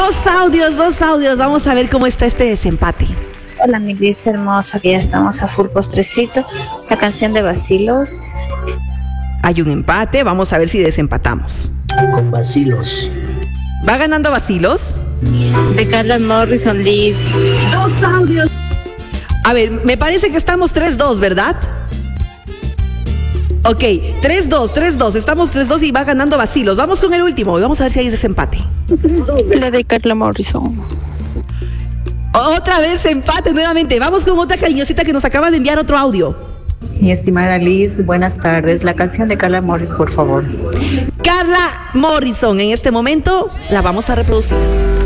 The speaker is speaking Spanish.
Dos audios. Vamos a ver cómo está este desempate. Hola, mi Gris hermosa, que ya estamos a full postrecito. La canción de Bacilos. Hay un empate, vamos a ver si desempatamos. Con Bacilos. ¿Va ganando Bacilos? De Carla Morrison, Liz. Dos audios. A ver, me parece que estamos 3-2, ¿verdad? Ok, 3-2, estamos 3-2 y va ganando Bacilos. Vamos con el último y vamos a ver si hay desempate. La de Carla Morrison. Otra vez empate nuevamente. Vamos con otra cariñosita que nos acaba de enviar otro audio. Mi estimada Liz, buenas tardes. La canción de Carla Morrison, por favor. Carla Morrison, en este momento la vamos a reproducir.